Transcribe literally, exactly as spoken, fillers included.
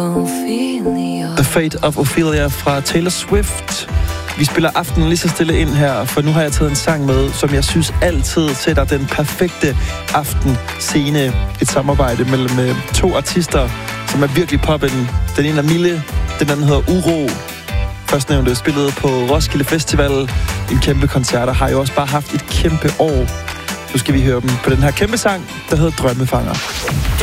The Fate of Ophelia fra Taylor Swift. Vi spiller aftenen lige så stille ind her, for nu har jeg taget en sang med, som jeg synes altid sætter den perfekte aftenscene. Et samarbejde mellem øh, to artister, som er virkelig poppen. Den ene er Mille, den anden hedder Uro. Førstnævnte spillede på Roskilde Festival. En kæmpe koncert, og har jo også bare haft et kæmpe år. Nu skal vi høre dem på den her kæmpe sang, der hedder Drømmefanger.